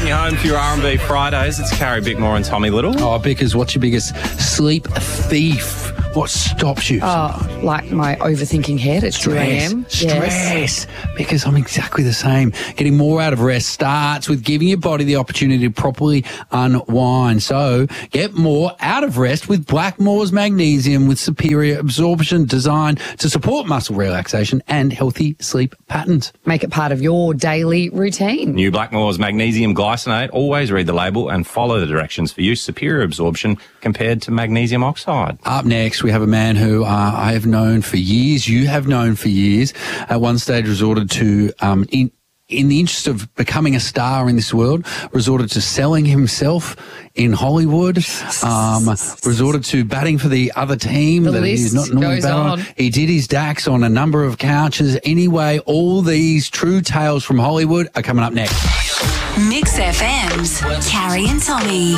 taking you home for your R&B Fridays. It's Carrie Bickmore and Tommy Little. Oh, Bickers, what's your biggest sleep thief? What stops you? Oh, like my overthinking head at 2 a.m. Stress. Because I'm exactly the same. Getting more out of rest starts with giving your body the opportunity to properly unwind. So get more out of rest with Blackmores Magnesium with superior absorption designed to support muscle relaxation and healthy sleep patterns. Make it part of your daily routine. New Blackmores Magnesium Glycinate. Always read the label and follow the directions for use. Superior absorption compared to magnesium oxide. Up next, we have a man who I have known for years, you have known for years, at one stage resorted to, in the interest of becoming a star in this world, resorted to selling himself in Hollywood, resorted to batting for the other team The that he's not list normally goes batting on. on. He did his DAX on a number of couches. Anyway, all these true tales from Hollywood are coming up next. Mix FM's Carrie and Tommy.